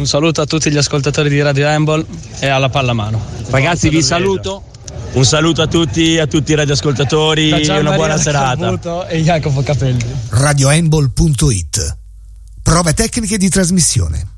Un saluto a tutti gli ascoltatori di Radio Handball e alla pallamano. Ragazzi, vi saluto. Un saluto a tutti i radioascoltatori e una buona serata. E Jacopo Capelli. radiohandball.it. Prove tecniche di trasmissione.